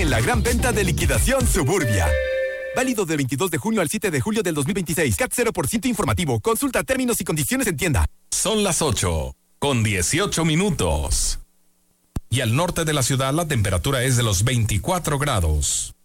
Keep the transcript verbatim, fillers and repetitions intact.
en la gran venta de liquidación Suburbia. Válido del veintidós de junio al siete de julio del dos mil veintiséis. C A T cero por ciento informativo. Consulta términos y condiciones en tienda. Son las ocho con dieciocho minutos. Y al norte de la ciudad la temperatura es de los veinticuatro grados.